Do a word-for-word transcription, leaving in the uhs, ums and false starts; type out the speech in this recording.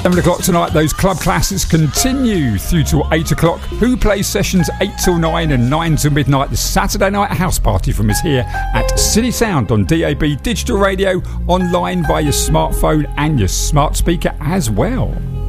seven o'clock tonight, those club classics continue through till eight o'clock. Who Plays Sessions eight till nine and nine till midnight. The Saturday night house party from us here at City Sound on D A B digital radio, online via your smartphone and your smart speaker as well.